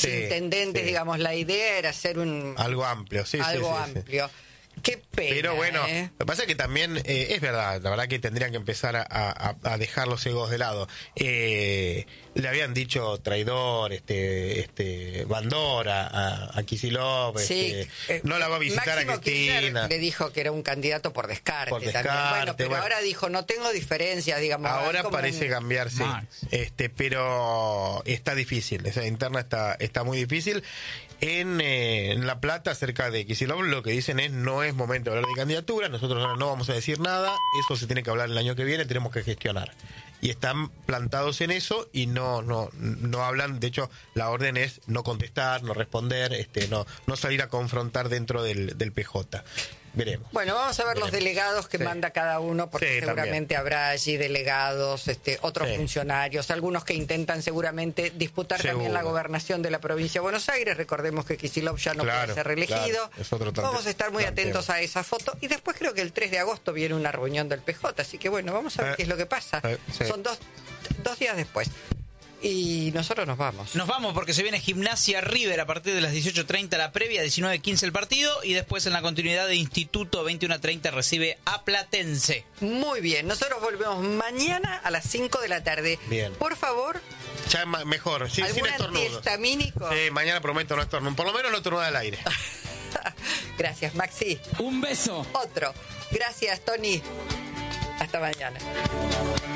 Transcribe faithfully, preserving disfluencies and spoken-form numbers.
sí, intendentes, sí. digamos, la idea era hacer un... Algo amplio, sí, algo sí, sí, amplio. Sí. Qué pena, Pero bueno, ¿eh? lo que pasa es que también eh, es verdad, la verdad que tendrían que empezar a, a, a dejar los egos de lado. Eh, le habían dicho traidor, este, este, Bandora a, a Kicillof, sí, este, eh, no la va a visitar Máximo a Cristina. Kirchner le dijo que era un candidato por descarte, por descarte también. Bueno, pero bueno. ahora dijo no tengo diferencias, digamos. Ahora parece un... cambiarse, este, pero está difícil, esa interna está, está muy difícil. En, eh, en La Plata, cerca de Kicillof, lo que dicen es no es momento de hablar de candidatura, nosotros ahora no vamos a decir nada, eso se tiene que hablar el año que viene, tenemos que gestionar. Y están plantados en eso y no no no hablan, de hecho la orden es no contestar, no responder, este no no salir a confrontar dentro del, del P J. Veremos. Bueno, vamos a ver Veremos. los delegados que sí. manda cada uno, porque sí, seguramente también. habrá allí delegados, este, otros sí. funcionarios, algunos que intentan seguramente disputar Seguro. también la gobernación de la provincia de Buenos Aires. Recordemos que Kicillof ya no claro, puede ser reelegido. Claro. Vamos a estar muy planteo. atentos a esa foto. Y después creo que el tres de agosto viene una reunión del P J, así que bueno, vamos a ver eh, qué es lo que pasa. Eh, sí. Son dos, dos días después. Y nosotros nos vamos. Nos vamos porque se viene Gimnasia River a partir de las dieciocho treinta la previa, diecinueve quince el partido y después en la continuidad de Instituto veintiuno treinta recibe a Platense. Muy bien, nosotros volvemos mañana a las cinco de la tarde. Bien. Por favor. Ya mejor, sí, sin estornudos. ¿Antihistamínico? Sí, mañana prometo no estornudar, por lo menos no estornudar al aire. Gracias, Maxi. Un beso. Otro. Gracias, Tony. Hasta mañana.